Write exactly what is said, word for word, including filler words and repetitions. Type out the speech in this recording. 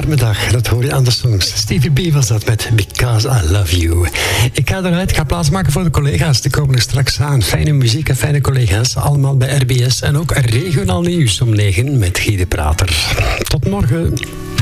warme dag, dat hoor je aan de songs. Stevie B was dat met Because I Love You. Ik ga eruit, ik ga plaatsmaken voor de collega's. Die komen er straks aan. Fijne muziek en fijne collega's. Allemaal bij R B S. En ook regionaal nieuws om negen met Guy de Prater. Tot morgen.